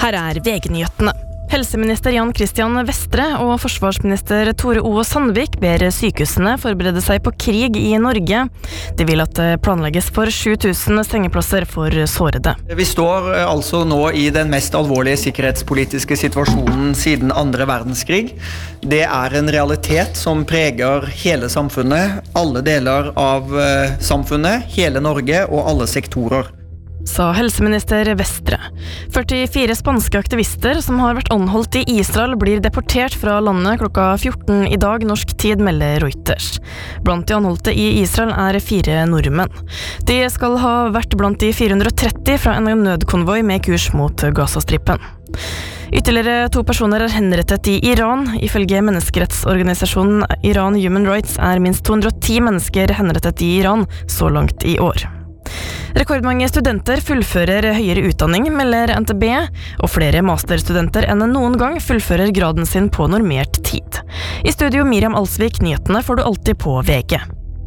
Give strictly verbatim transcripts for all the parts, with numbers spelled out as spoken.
Her er V G-nyhetene. Helseminister Jan Christian Vestre og forsvarsminister Tore O. Sandvik ber sykehusene forberede seg på krig i Norge. De vil at det planlegges for sju tusen sengeplasser for sårede. Vi står altså nå i den mest alvorlige sikkerhetspolitiske situasjonen siden andre verdenskrig. Det er en realitet som preger hele samfunnet, alle deler av samfunnet, hele Norge og alle sektorer. Sa helseminister Vestre. førtifire spanske aktivister som har vært anholdt i Israel blir deportert fra landet klokka fjorten i dag norsk tid, melder Reuters. Blant de anholdte i Israel er fire nordmenn. De skal ha vært blant de fire hundre og tretti fra en nødkonvoi med kurs mot Gazastripen. Ytterligere to personer er henrettet i Iran. Ifølge menneskerettsorganisasjonen Iran Human Rights er minst to hundre og ti mennesker henrettet i Iran så langt i år. Rekordmange studenter fullfører høyere utdanning, melder N T B, og flere masterstudenter enn noen gang fullfører graden sin på normert tid. I studio Miriam Alsvik, nyhetene får du alltid på V G.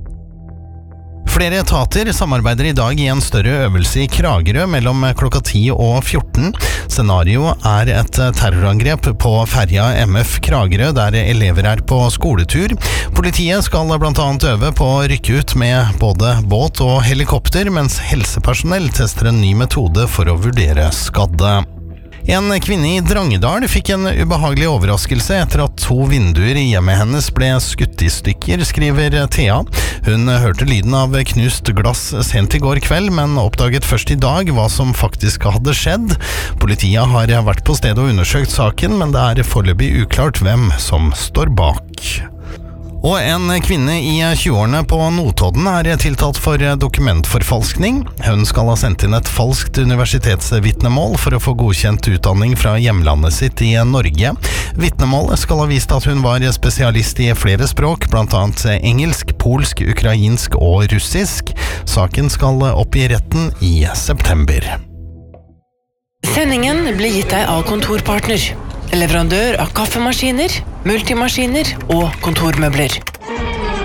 Flere etater samarbeider i dag i en større øvelse i Kragerø mellom klokka ti og fjorten. Scenario er et terrorangrep på ferja M F Kragerø, der elever er på skoletur. Politiet skal blant annet øve på å rykke ut med både båt og helikopter, mens helsepersonell tester en ny metode for å vurdere skadde. En kvinne i Drangedal fikk en ubehagelig overraskelse etter at to vinduer i hjemmet hennes ble skutt i stykker, skriver Thea. Hun hørte lyden av knust glass sent i går kveld, men oppdaget først i dag hva som faktisk hadde skjedd. Politiet har vært på stedet og undersøkt saken, men det er foreløpig uklart hvem som står bak. Og en kvinne i tjueårene på Notodden er tiltalt for dokumentforfalskning. Hun skal ha sendt inn et falskt universitetsvitnemål for å få godkjent utdanning fra hjemlandet sitt i Norge. Vitnemålet skal ha vist at hun var spesialist i flere språk, blant annet engelsk, polsk, ukrainsk og russisk. Saken skal opp i retten i september. Sendingen blir gitt deg av Kontorpartner, leverandør av kaffemaskiner, multimaskiner og kontormøbler.